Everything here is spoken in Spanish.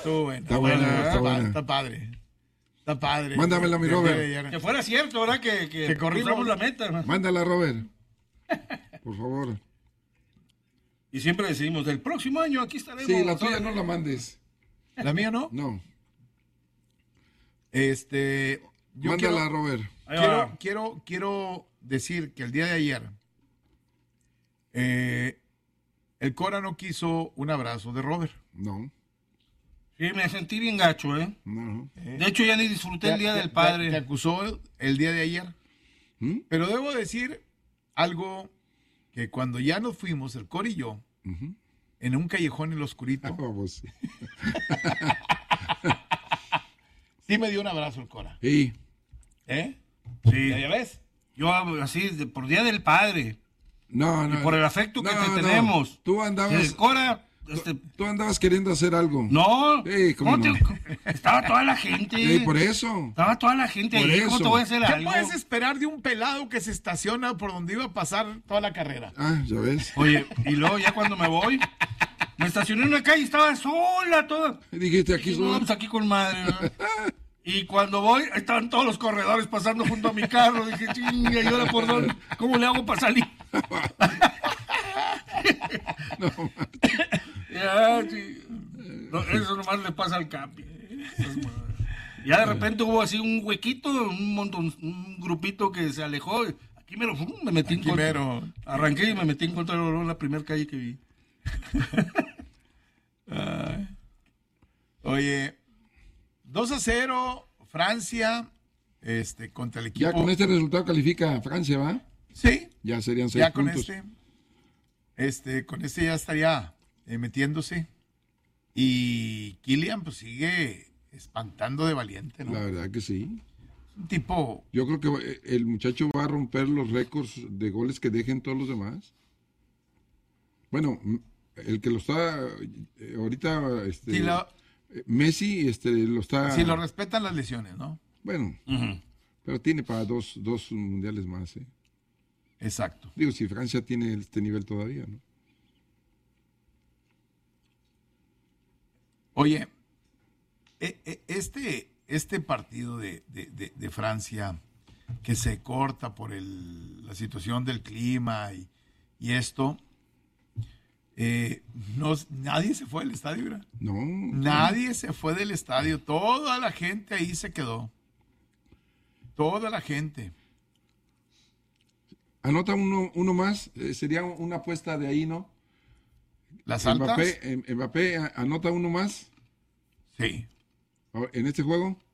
Estuvo buena. Está buena, está buena. Está padre. Está padre. Mándamela, mi Robert. Que fuera cierto, ¿verdad? Que corrimos la meta. ¿No? Mándala, Robert. Por favor. Y siempre decimos, del próximo año aquí estaremos. Sí, la tuya no la mandes. ¿La mía no? No. Yo Mándala, Robert. quiero decir que el día de ayer el Cora no quiso un abrazo de Robert. No. Sí, me sentí bien gacho, ¿eh? No. De hecho, ya ni disfruté el Día del Padre. Te acusó el día de ayer. Pero debo decir algo que cuando ya nos fuimos, el Cora y yo, en un callejón en lo oscurito, Vamos. sí me dio un abrazo el Cora. Sí. ¿Eh? Sí. ¿Ya ves? Yo así, por Día del Padre. No, no. Y por el afecto que te no. tenemos. Tú andabas. El Cora... Tú andabas queriendo hacer algo. No, ¿cómo no? Estaba toda la gente. Por eso. Estaba toda la gente Por ahí. eso. ¿Cómo te voy a hacer ¿Qué algo? puedes esperar de un pelado que se estaciona por donde iba a pasar toda la carrera? Ah, ya ves. Oye, y luego ya cuando me voy, me estacioné en una calle y estaba sola toda. Dijiste aquí Y no, sola. pues aquí con madre, ¿no? Y cuando voy, estaban todos los corredores pasando junto a mi carro. Dije, chinga, ¿y ahora por dónde? ¿Cómo le hago para salir? No, Ya, sí. No, eso nomás le pasa al Capi. Ya de repente hubo así un huequito, un grupito que se alejó. Aquí me metí en contra. Arranqué y me metí en contra de la primera calle que vi. Oye, 2-0 Francia contra el equipo. ya con este resultado califica Francia, ¿va? Sí. Ya serían 6 Ya con puntos. con este ya estaría metiéndose. Y Kylian pues sigue espantando de valiente, ¿no? La verdad que sí. Un tipo... Yo creo que el muchacho va a romper los récords de goles que dejen todos los demás. Bueno, el que lo está ahorita, Messi, lo está... Si lo respetan las lesiones, ¿no? Bueno, pero tiene para dos mundiales más, ¿eh? Exacto. Digo, si Francia tiene este nivel todavía, ¿no? Oye, este partido de Francia que se corta por la situación del clima y esto, nadie se fue del estadio, ¿verdad? No. Nadie se fue del estadio, toda la gente ahí se quedó. Toda la gente. Anota uno más, sería una apuesta de ahí, ¿no? ¿Las altas? Mbappé anota uno más. Sí. ¿En este juego?